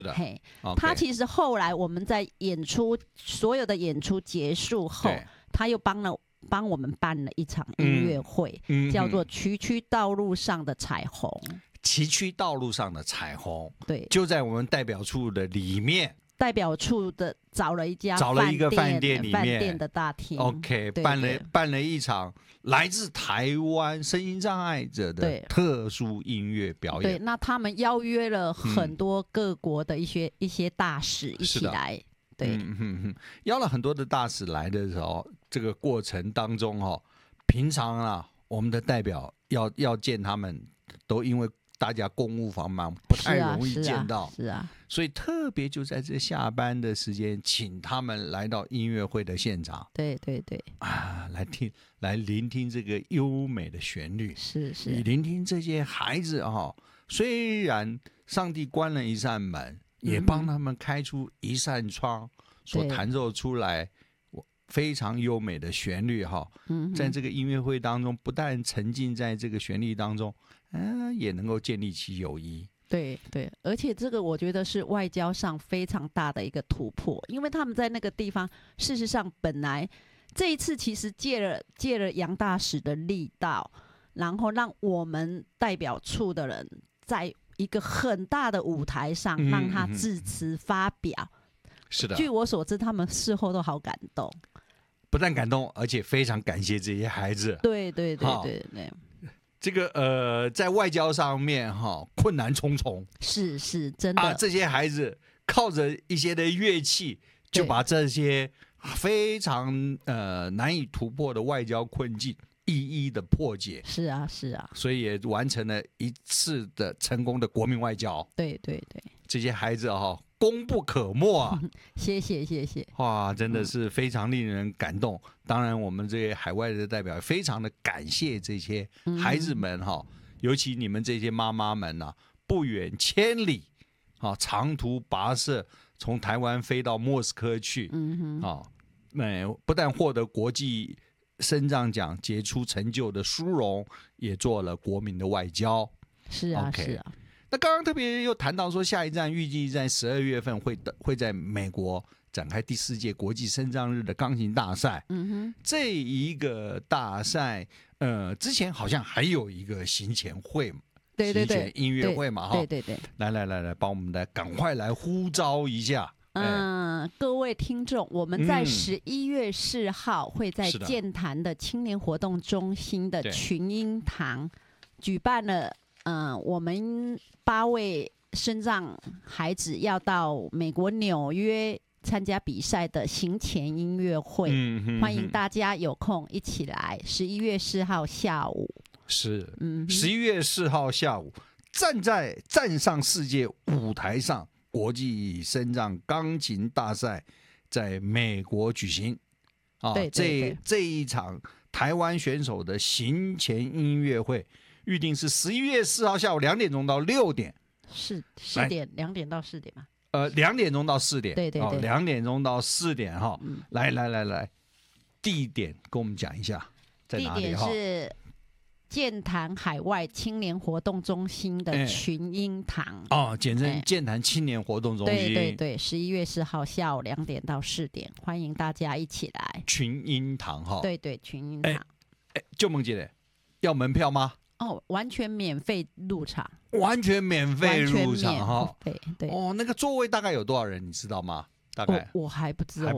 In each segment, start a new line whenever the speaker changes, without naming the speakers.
嘿，
OK
他其实后来我们在演出所有的演出结束后
对，
他又帮我们办了一场音乐会，叫做《崎岖道路上的彩虹》。
崎岖道路上的彩虹，
对，
就在我们代表处的里面。
代表处的找了一个饭店的大厅
，OK，
对
办了一场来自台湾身心障碍者的特殊音乐表演。
对，那他们邀约了很多各国的一些大使一起来。对，
邀了很多的大使来的时候，这个过程当中平常啊，我们的代表要见他们，都因为大家公务繁忙，不太容易见到，
是啊，
所以特别就在这下班的时间，请他们来到音乐会的现场，
对对对，
来聆听这个优美的旋律，
是
聆听这些孩子虽然上帝关了一扇门，也帮他们开出一扇窗，所弹奏出来非常优美的旋律在这个音乐会当中，不但沉浸在这个旋律当中，也能够建立起友谊。
对对，而且这个我觉得是外交上非常大的一个突破，因为他们在那个地方，事实上本来这一次其实借了杨大使的力道，然后让我们代表处的人在一个很大的舞台上让他致辞发表。
是的，
据我所知，他们事后都好感动，
不但感动，而且非常感谢这些孩子。
对对对对对。
这个在外交上面困难重重，
是真的
这些孩子靠着一些的乐器，就把这些非常难以突破的外交困境一一的破解。
是啊，
所以也完成了一次的成功的国民外交。
对对对，
这些孩子功不可没啊！
谢谢。
哇，真的是非常令人感动。当然，我们这些海外的代表非常的感谢这些孩子们尤其你们这些妈妈们不远千里长途跋涉从台湾飞到莫斯科去，不但获得国际身障奖杰出成就的殊荣，也做了国民的外交。
是啊，
okay
是啊。
那刚刚特别又谈到说，下一站预计在12月份会在美国展开第4届国际身障日的钢琴大赛。这一个大赛，之前好像还有一个行前会嘛，
对
行前音乐会嘛，
对，
来，帮我们赶快来呼召一下。
各位听众，我们在11月4号会在健谈的青年活动中心的群英堂举办了。我们8位身障孩子要到美国纽约参加比赛的行前音乐会，欢迎大家有空一起来。11月4号下午是
，11月4号下午，站上世界舞台上，国际身障钢琴大赛在美国举行。对，这一场台湾选手的行前音乐会。预定是11月4号下午2点钟到6点，
是4点，2点到4点嘛
？2点钟到4点，
对
，2点钟到4点来，地点跟我们讲一下，在哪里？
地点是健谈海外青年活动中心的群英堂
简称健谈青年活动中心。
对，11月4号下午2点到4点，欢迎大家一起来。
群英堂
对，群英堂。
就萌姐嘞，要门票吗？
完全免费入场，
完全免费入场
对，
那个座位大概有多少人，你知道吗？大概
我还不知道，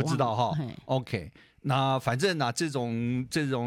OK， 那反正这种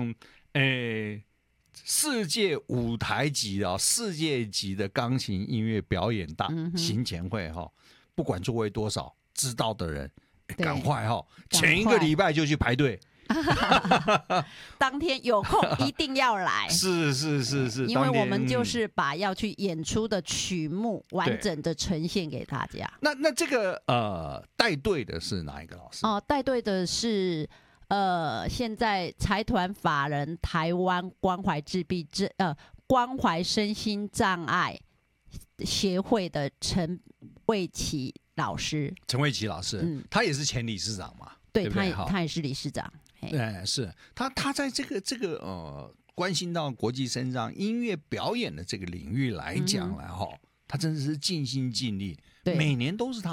世界舞台级的世界级的钢琴音乐表演行前会不管座位多少，知道的人赶快前一个礼拜就去排队。
当天有空一定要来，
是，
因为我们就是把要去演出的曲目完整的呈现给大家。
那这个带队的是哪一个老师？
带队的是现在财团法人台湾关怀身心障碍协会的陈卫琪老师。
陈卫琪老师，他也是前理事长嘛？
对，
他
也是理事长。
是他在这个关心到国际身障音乐表演的这个领域来讲他真的是尽心尽力，每年都是他